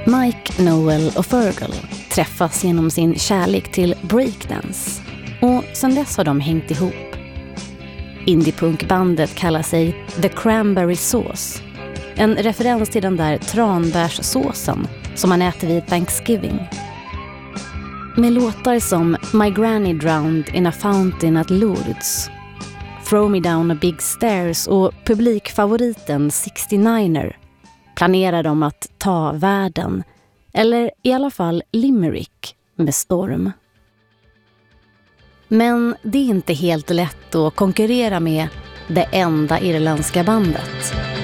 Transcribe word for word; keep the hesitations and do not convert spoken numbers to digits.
Mike, Noel och Fergal träffas genom sin kärlek till breakdance och sedan dess har de hängt ihop. Indiepunkbandet kallar sig The Cranberry Sauce, en referens till den där tranbärssåsen som man äter vid Thanksgiving. Med låtar som My Granny Drowned in a Fountain at Lourdes, Throw Me Down a Big Stairs och publikfavoriten sextionioner planerar de att ta världen, eller i alla fall Limerick, med storm. Men det är inte helt lätt att konkurrera med det enda irländska bandet.